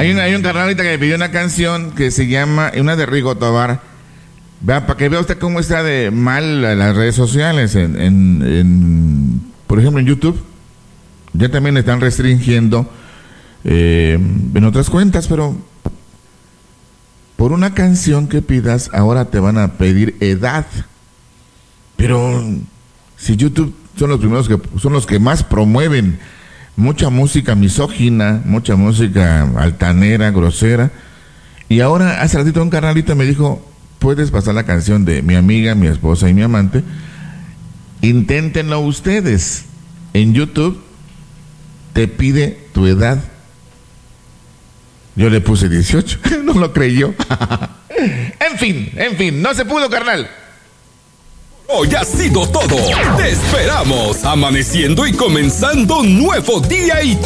Hay un carnal ahorita que me pidió una canción que se llama, una de Rigo Tobar. Vea, para que vea usted cómo está de mal las redes sociales. Por ejemplo, en YouTube. Ya también están restringiendo en otras cuentas, pero por una canción que pidas, ahora te van a pedir edad. Pero si YouTube son los primeros son los que más promueven mucha música misógina, mucha música altanera, grosera. Y ahora, hace ratito un carnalito me dijo, puedes pasar la canción de mi amiga, mi esposa y mi amante. Inténtenlo ustedes. En YouTube te pide tu edad. Yo le puse 18. No lo creyó. En fin, no se pudo, carnal. Hoy ha sido todo. Te esperamos amaneciendo y comenzando un nuevo día y